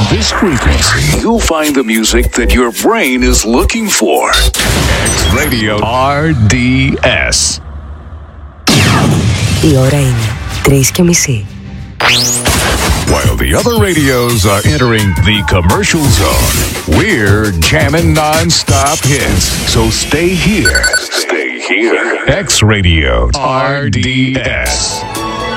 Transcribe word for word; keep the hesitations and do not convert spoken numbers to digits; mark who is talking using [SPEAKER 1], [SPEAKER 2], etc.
[SPEAKER 1] this frequency, you'll find the music that your brain is looking for. X Radio R D S.
[SPEAKER 2] Η ώρα είναι τρεις και μισή.
[SPEAKER 1] While the other radios are entering the commercial zone, we're jamming non-stop hits. So stay here. Stay here. X Radio R D S.